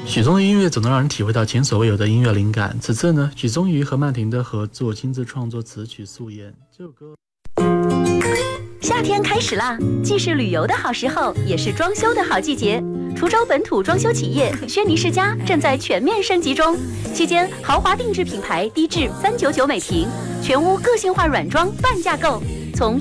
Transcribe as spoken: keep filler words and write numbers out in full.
许嵩的音乐总能让人体会到前所未有的音乐灵感。此次呢，许嵩与何曼婷的合作，亲自创作词曲《素颜》这首歌。 夏天开始啦，既是旅游的好时候，也是装修的好季节。滁州本土装修企业轩尼诗家正在全面升级中，期间豪华定制品牌低至三九九每平，全屋个性化软装半价购。从